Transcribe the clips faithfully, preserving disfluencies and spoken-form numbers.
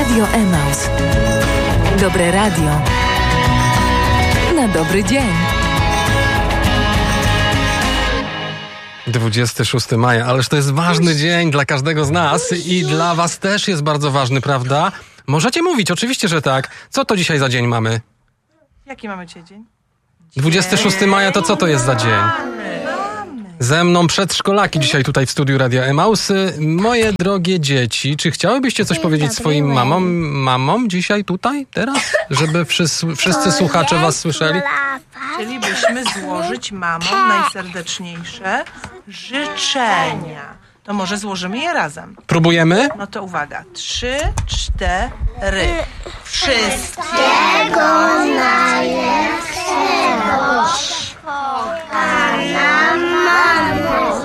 Radio Emaus. Dobre radio na dobry dzień. dwudziestego szóstego maja, ależ to jest ważny dzień dla każdego z nas i dla was też jest bardzo ważny, prawda? Możecie mówić, oczywiście, że tak. Co to dzisiaj za dzień mamy? Jaki mamy dzisiaj dzień? dwudziestego szóstego maja to co to jest za dzień? Ze mną przedszkolaki dzisiaj tutaj w studiu Radia Emaus. Moje drogie dzieci, czy chciałybyście coś powiedzieć swoim mamom, mamom dzisiaj tutaj, teraz? Żeby wszyscy, wszyscy słuchacze was słyszeli? Chcielibyśmy złożyć mamom najserdeczniejsze życzenia. To może złożymy je razem. Próbujemy? No to uwaga. Trzy, cztery. Wszystkiego najlepszego. Kochana mamo.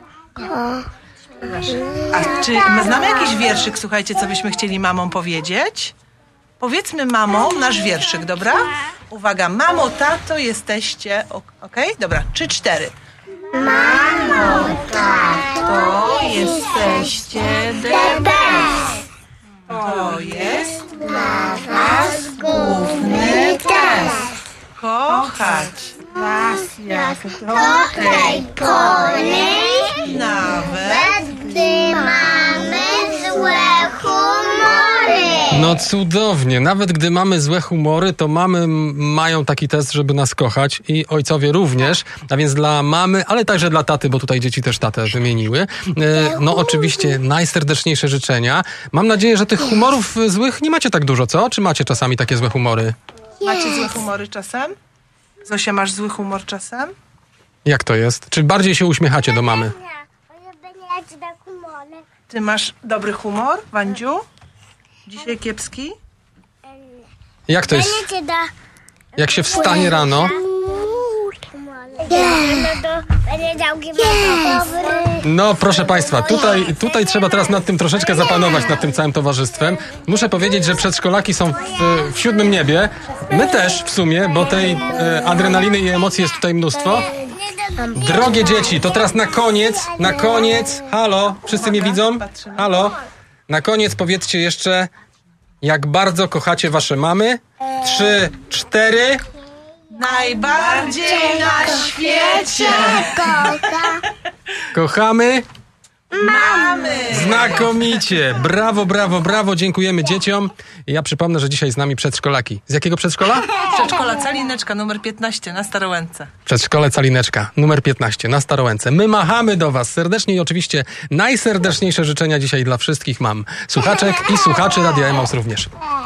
A czy my znamy jakiś wierszyk, słuchajcie, co byśmy chcieli mamom powiedzieć? Powiedzmy mamom nasz wierszyk, dobra? Uwaga, mamo, tato, jesteście... Okej? Okay? Dobra, trzy, cztery. Mamo, tato, jesteście the best. To jest dla was główny test. Kochać was jak do tej pory, nawet gdy mamy złe humory. No cudownie, nawet gdy mamy złe humory, to mamy mają taki test, żeby nas kochać i ojcowie również, a więc dla mamy, ale także dla taty, bo tutaj dzieci też tatę wymieniły. No oczywiście najserdeczniejsze życzenia. Mam nadzieję, że tych humorów złych nie macie tak dużo, co? Czy macie czasami takie złe humory? Macie złe humory czasem? Zosia, masz zły humor czasem? Jak to jest? Czy bardziej się uśmiechacie do mamy? Ty masz dobry humor, Wandziu? Dzisiaj kiepski? Jak to jest? Jak się wstanie rano? No proszę państwa, tutaj, tutaj trzeba teraz nad tym troszeczkę zapanować, nad tym całym towarzystwem. Muszę powiedzieć, że przedszkolaki są w, w siódmym niebie. My też w sumie, bo tej e, adrenaliny i emocji jest tutaj mnóstwo. Drogie dzieci, to teraz na koniec, na koniec, halo, wszyscy mnie widzą? Halo, na koniec powiedzcie jeszcze, jak bardzo kochacie wasze mamy. Trzy, cztery... Najbardziej na świecie kochamy mamy. Znakomicie. Brawo, brawo, brawo. Dziękujemy dzieciom. Ja przypomnę, że dzisiaj z nami przedszkolaki. Z jakiego przedszkola? Przedszkola Calineczka, numer piętnaście na Starołęce. Przedszkole Calineczka, numer piętnaście na Starołęce. My machamy do was serdecznie i oczywiście najserdeczniejsze życzenia dzisiaj dla wszystkich mam. Słuchaczek i słuchaczy Radia Emaus również.